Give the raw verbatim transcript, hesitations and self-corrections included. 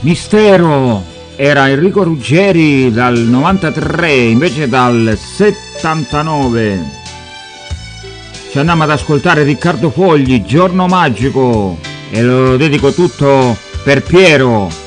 Mistero era Enrico Ruggeri dal novantatré, invece dal settantanove. Ci andiamo ad ascoltare Riccardo Fogli, Giorno Magico, e lo dedico tutto per Piero.